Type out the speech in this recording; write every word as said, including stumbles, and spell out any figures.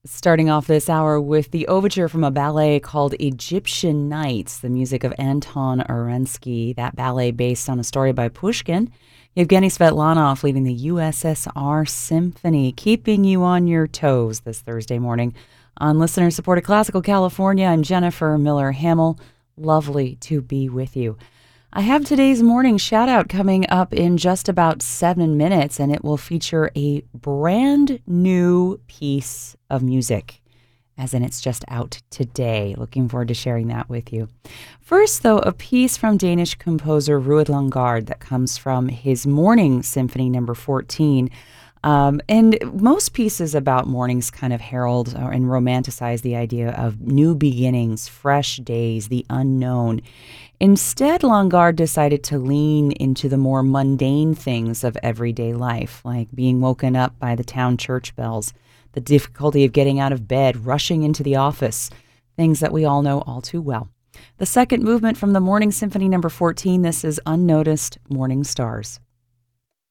Starting off this hour with the overture from a ballet called Egyptian Nights, the music of Anton Arensky, that ballet based on a story by Pushkin. Yevgeny Svetlanov leading the U S S R Symphony, keeping you on your toes this Thursday morning. On listener-supported Classical California, I'm Jennifer Miller Hamill. Lovely to be with you. I have today's morning shout-out coming up in just about seven minutes, and it will feature a brand new piece of music, as in it's just out today. Looking forward to sharing that with you. First, though, a piece from Danish composer Ruud Langgaard that comes from his Morning Symphony number fourteen. Um, and most pieces about mornings kind of herald or, and romanticize the idea of new beginnings, fresh days, the unknown. Instead, Langgaard decided to lean into the more mundane things of everyday life, like being woken up by the town church bells, the difficulty of getting out of bed, rushing into the office, things that we all know all too well. The second movement from the Morning Symphony number fourteen, this is Unnoticed Morning Stars.